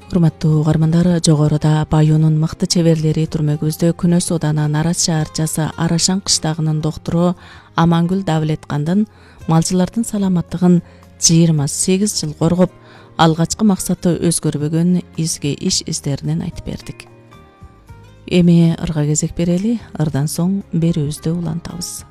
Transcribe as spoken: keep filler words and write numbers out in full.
Урматтуу угармандар, жогоруда Баюунун мыкты чеберлери түрмөгүбүздө Күнөс Ооданы Нарас шаарчасы Арашан кыштагынын доктору Амангүл Давлеткандын малчылардын саламаттыгын жыйырма сегиз жыл коргоп, алгачкы максаты өзгөрбөгөн изги иш издеринен айтып бердик. Эми ырга кезек берели, ырдан соң берүүбүздү улантабыз.